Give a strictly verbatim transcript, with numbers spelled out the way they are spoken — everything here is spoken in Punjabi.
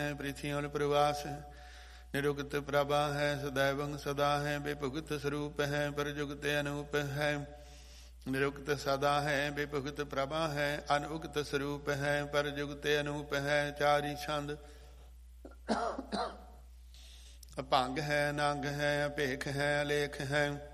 ਪ੍ਰਿਥਿਯੋਲ ਪ੍ਰਵਾਸ ਨਿਰੁਕਤ ਪ੍ਰਭਾ ਹੈ ਸदैवं ਸਦਾ ਹੈ ਬੇਭੁਗਤ ਸਰੂਪ ਹੈ ਪਰਜੁਗਤ ਅਨੂਪ ਹੈ ਨਿਰੁਕਤ ਸਦਾ ਹੈ ਬੇਭੁਗਤ ਪ੍ਰਭਾ ਹੈ ਅਨੁਕਤ ਸਰੂਪ ਹੈ ਪਰਜੁਗਤ ਅਨੂਪ ਹੈ ਚਾਰੀ ਛੰਦ ਅਭੰਗ ਹੈ ਨੰਗ ਹੈ ਅਭੇਖ ਹੈ ਅਲੇਖ ਹੈ